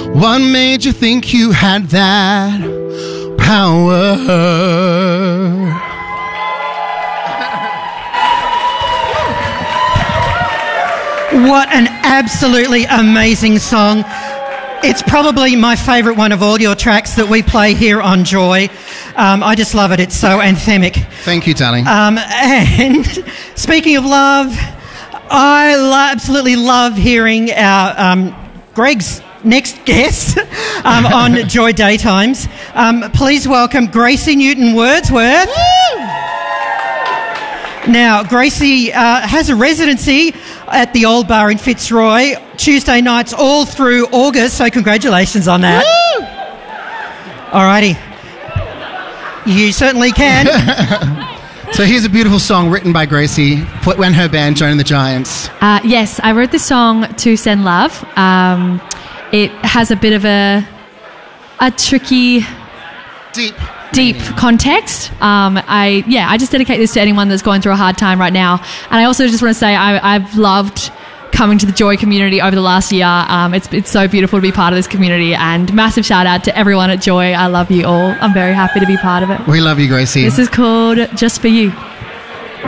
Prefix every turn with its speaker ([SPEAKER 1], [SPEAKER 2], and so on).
[SPEAKER 1] What made you think you had that power?
[SPEAKER 2] What an absolutely amazing song. It's probably my favourite one of all your tracks that we play here on Joy. I just love it. It's so anthemic.
[SPEAKER 1] Thank you, darling.
[SPEAKER 2] And speaking of love, I absolutely love hearing our Greg's next guest on Joy Daytimes. Please welcome Gracie Newton Wordsworth. Woo! Now, Gracie has a residency at the Old Bar in Fitzroy, Tuesday nights all through August, so congratulations on that. Woo! Alrighty. You certainly can.
[SPEAKER 1] So here's a beautiful song written by Gracie when her band joined the Giants.
[SPEAKER 3] Yes, I wrote this song to send love. It has a bit of a tricky... Deep context. I just dedicate this to anyone that's going through a hard time right now. And I also just want to say I've loved coming to the Joy community over the last year. It's so beautiful to be part of this community, and massive shout out to everyone at Joy. I love you all. I'm very happy to be part of it.
[SPEAKER 1] We love you, Gracie.
[SPEAKER 3] This is called Just For You.